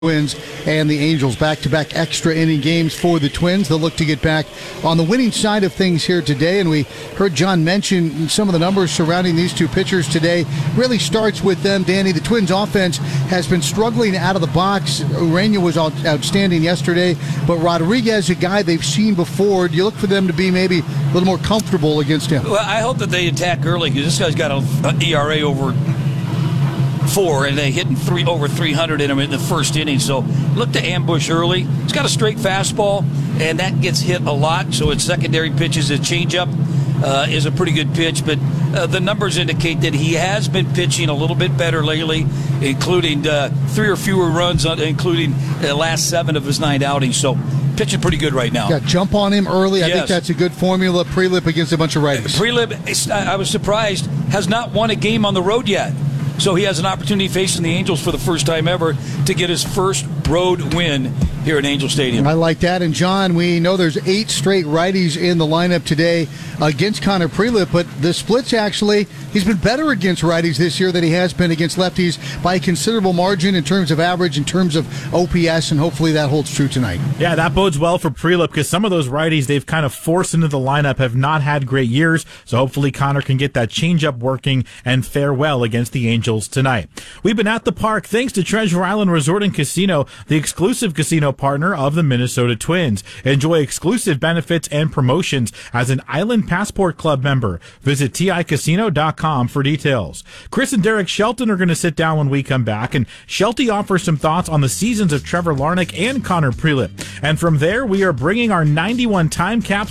Twins and the Angels, back-to-back extra inning games for the Twins. They'll look to get back on the winning side of things here today, and we heard John mention some of the numbers surrounding these two pitchers today. Really starts with them, Danny. The Twins offense has been struggling out of the box. Urena was outstanding yesterday, but Rodriguez, a guy they've seen before. Do you look for them to be maybe a little more comfortable against him? Well, I hope that they attack early, because this guy's got an ERA over 4, and they hitting over 300 in him in the first inning. So look to ambush early. He's got a straight fastball, and that gets hit a lot. So its secondary pitches, his changeup is a pretty good pitch. But the numbers indicate that he has been pitching a little bit better lately, including 3 or fewer runs, including the last 7 of his 9 outings. So pitching pretty good right now. Got jump on him early. Yes. I think that's a good formula. Prelip against a bunch of righties. Prelip, I was surprised, has not won a game on the road yet. So he has an opportunity facing the Angels for the first time ever to get his first road win here at Angel Stadium. I like that. And, John, we know there's 8 straight righties in the lineup today against Connor Prelip, but the splits actually, he's been better against righties this year than he has been against lefties by a considerable margin in terms of average, in terms of OPS, and hopefully that holds true tonight. Yeah, that bodes well for Prelip, because some of those righties they've kind of forced into the lineup have not had great years, so hopefully Connor can get that changeup working and fare well against the Angels tonight. We've been at the park thanks to Treasure Island Resort and Casino, the exclusive casino partner of the Minnesota Twins. Enjoy exclusive benefits and promotions as an Island Passport Club member. Visit TICasino.com for details. Chris and Derek Shelton are going to sit down when we come back, and Shelty offers some thoughts on the seasons of Trevor Larnach and Connor Prelip. And from there, we are bringing our 91 time capsule